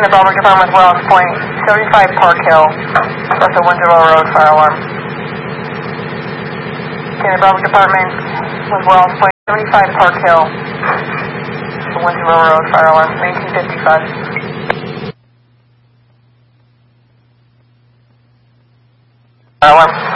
the Belleville Department with Wells Point, 75 Park Hill, north of Windsor Road, fire alarm. The Belleville Department with Wells Point, 75 Park Hill, Windsor Road, fire alarm, 1955. Fire alarm.